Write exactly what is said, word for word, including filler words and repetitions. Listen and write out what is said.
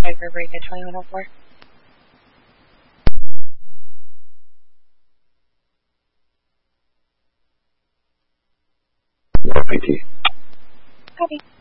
Piper break at twenty-one oh four. R P T. Copy.